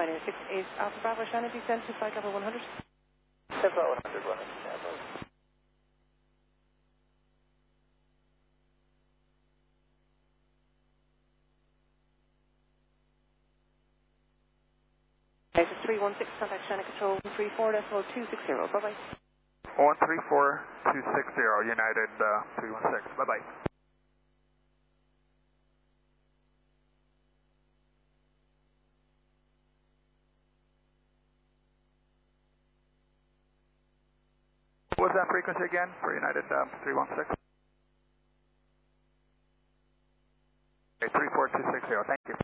Pioneer 68 Alpha Bravo, Shannon, descend to flight level 100. Flight 100, 100. Basis 316, contact Shannon Control 134.260. Bye-bye. 134.260, United 316. Bye-bye. What was that frequency again for United 316? Okay, 34260, thank you.